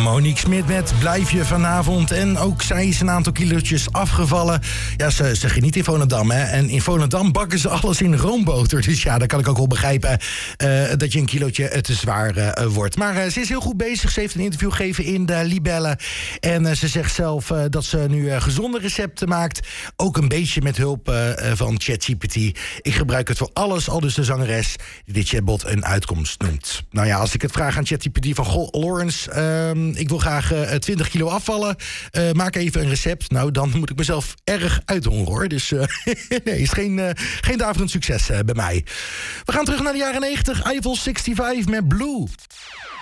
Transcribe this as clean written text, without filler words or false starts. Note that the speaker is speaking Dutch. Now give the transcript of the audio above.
Monique Smit met Blijf je vanavond. En ook zij is een aantal kilootjes afgevallen. Ja, ze geniet in Volendam, hè. En in Volendam bakken ze alles in roomboter. Dus ja, dan kan ik ook wel begrijpen dat je een kilootje te zwaar wordt. Maar ze is heel goed bezig. Ze heeft een interview gegeven in de Libelle. En ze zegt zelf dat ze nu gezonde recepten maakt. Ook een beetje met hulp van ChatGPT. Ik gebruik het voor alles, al dus de zangeres die dit chatbot een uitkomst noemt. Nou ja, als ik het vraag aan ChatGPT van... Goh, Lawrence, ik wil graag 20 kilo afvallen. Maak even een recept. Nou, dan moet ik mezelf erg uithongeren, hoor. Dus nee, is geen daverend succes bij mij. We gaan terug naar de jaren 90. Eiffel 65 met Blue.